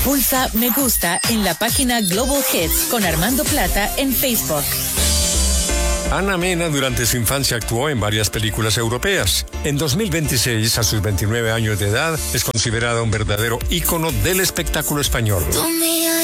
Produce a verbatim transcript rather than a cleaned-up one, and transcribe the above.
Pulsa me gusta en la página Global Hits con Armando Plata en Facebook. Ana Mena durante su infancia actuó en varias películas europeas. En dos mil veintiséis, a sus veintinueve años de edad, es considerada un verdadero ícono del espectáculo español.